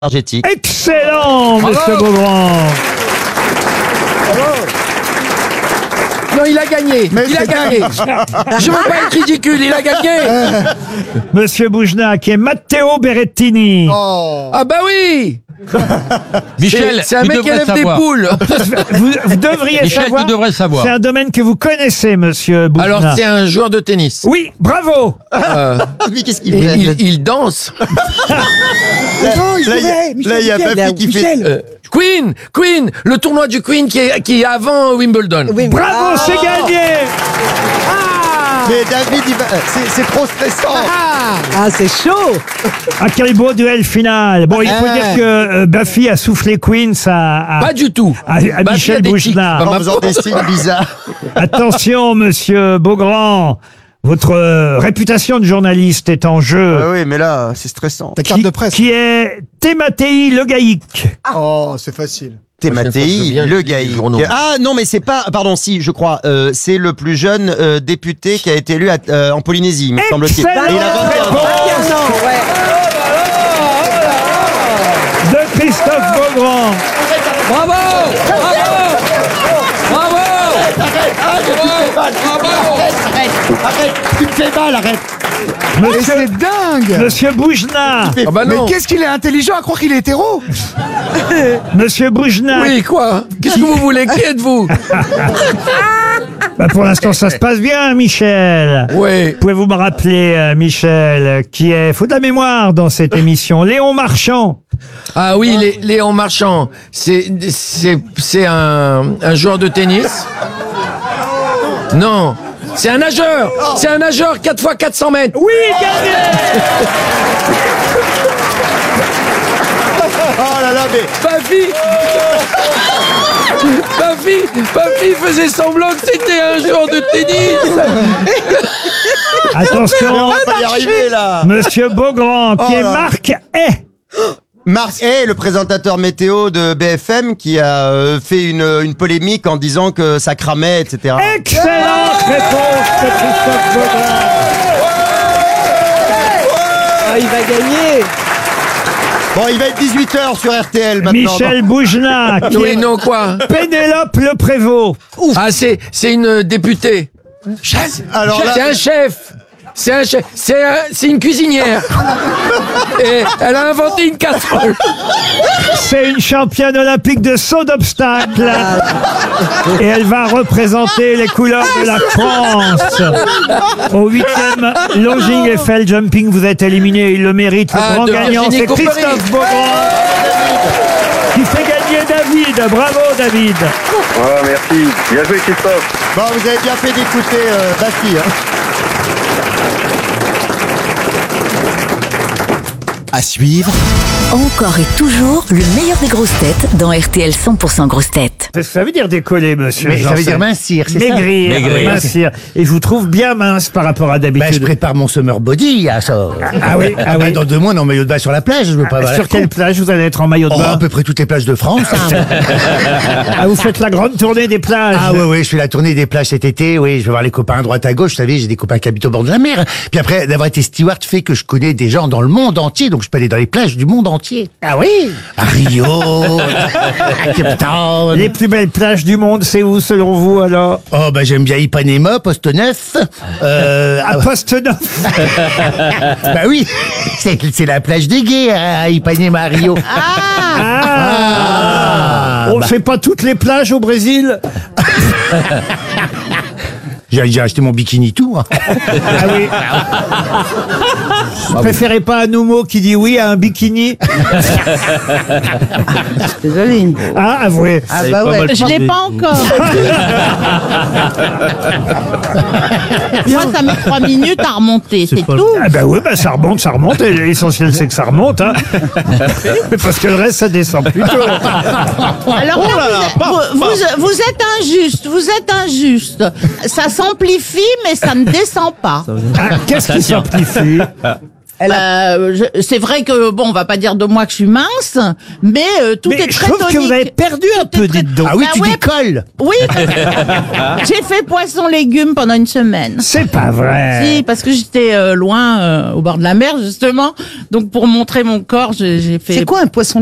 Argetti. Excellent, monsieur Beaugrand. Non, il a gagné. Il a gagné. Je veux pas être ridicule, il a gagné. Monsieur Boujna, qui est Matteo Berrettini. Ah bah oui. Michel, C'est un tu mec qui devrais élève des savoir. poules. Vous devriez Michel, savoir. tu devrais savoir. C'est un domaine que vous connaissez, monsieur Boujna. Alors c'est un joueur de tennis. Oui, bravo. Mais qu'est-ce qu'il Et fait il danse. Là, il y a Bafi qui fait... Queen, le tournoi du Queen qui est avant Wimbledon. Bravo, c'est gagné. Mais David, c'est trop stressant. Ah, c'est chaud. Ah, quel beau duel final. Bon, il faut dire que Bafi a soufflé Queen, Pas du tout. à Bafi a Michel des Boujna. tics. En faisant des signes bizarres. Attention, monsieur Beaugrand. Votre réputation de journaliste est en jeu. Ah oui, mais là, c'est stressant. Ta carte de presse. Qui est Thématéi Le Gaïc. Oh, c'est facile. Thématéi, le Gaïc. Ah non, mais c'est pas... Pardon, si, je crois. C'est le plus jeune député qui a été élu en Polynésie, me semble-t-il. Excellent. Et il a 21 ans. De Christophe Beaugrand. Bravo. Arrête, tu me fais mal, arrête. Mais c'est dingue. Monsieur Boujna. Ah bah Mais non. qu'est-ce qu'il est intelligent à croire qu'il est hétéro. Monsieur Boujna. Oui, quoi? Qu'est-ce que vous voulez? Qui êtes-vous? Bah, pour l'instant, ça se passe bien, Michel. Oui. Pouvez-vous me rappeler, Michel, qui est, faut de la mémoire dans cette émission, Léon Marchand. Ah oui, Léon Marchand. C'est un joueur de tennis. Non. C'est un nageur. C'est un nageur 4x400 mètres. Oui, gagné. Oh là là, mais... Bafi faisait semblant que c'était un joueur de tennis. Attention, On va pas y arriver, là. Monsieur Beaugrand, qui Oh est là. Marc Hay. Marc Hay, le présentateur météo de BFM, qui a fait une polémique en disant que ça cramait, etc. Excellente réponse de Christophe Beaugrand. Ah, il va gagner. Bon, il va être 18h sur RTL maintenant. Michel Boujna, qui Oui, est non, quoi? Pénélope Le Prévost. Ah, c'est une députée. Alors là- C'est un chef. C'est une cuisinière. Et elle a inventé une casserole. C'est une championne olympique de saut d'obstacle. Et elle va représenter les couleurs de la France. Au 8e Longing Eiffel Jumping, vous êtes éliminé. Il le mérite. Le Ah, grand de gagnant, Virginie c'est Coupery. Christophe Beaugrand. Qui fait gagner David. Bravo, David. Ah, merci. Bien joué, Christophe. Bon, vous avez bien fait d'écouter Bafi. Hein. À suivre, Encore et toujours le meilleur des grosses têtes dans RTL 100% grosses têtes. Qu'est-ce que ça veut dire décoller, monsieur? mais ça veut Janssen? dire mincir, c'est ça? Maigrir. Mincir. Et je vous trouve bien mince par rapport à Bah, je d'habitude. prépare mon summer body à ça. Ah oui, ah oui. Dans 2 mois, on est en maillot de bain sur la plage, je veux pas avoir Sur l'air quelle con. plage vous allez être en maillot de Oh, à bain? peu près toutes les plages de France. Ah, vous faites la grande tournée des plages. Ah ouais, je fais la tournée des plages cet été, oui, je vais voir les copains à droite à gauche, vous savez, j'ai des copains qui habitent au bord de la mer. Puis après, d'avoir été steward fait que je connais des gens dans le monde entier, donc je peux aller dans les plages du monde entier. Ah oui. À Rio, à Cape Town. Les plus belles plages du monde, c'est où selon vous alors? Oh, bah j'aime bien Ipanema, Poste-Neuf. À Poste-Neuf. Bah oui, c'est la plage des gays à Ipanema, à Rio. On ne fait pas toutes les plages au Brésil? J'ai acheté mon bikini tout. Hein. Ah oui. Vous préférez pas un Noumo qui dit oui à un bikini? Désolé. Ah, avouez. Ah bah ouais. Je l'ai pas encore. Moi, ça met 3 minutes à remonter, c'est tout. Ah bah oui, bah ça remonte. Et l'essentiel, c'est que ça remonte. Hein. Mais parce que le reste, ça descend plutôt. Alors vous êtes injuste. Ça s'amplifie, mais ça ne descend pas. Ah, qu'est-ce qui s'amplifie? C'est vrai que, bon, on va pas dire de moi que je suis mince, mais tout Mais est je très trouve tonique. que vous avez perdu un peu, dites donc. Ah oui, Bah tu ouais. décolles. Oui, j'ai fait poisson-légumes pendant une semaine. C'est pas vrai. Si, parce que j'étais loin, au bord de la mer, justement. Donc, pour montrer mon corps, j'ai fait... C'est quoi un poisson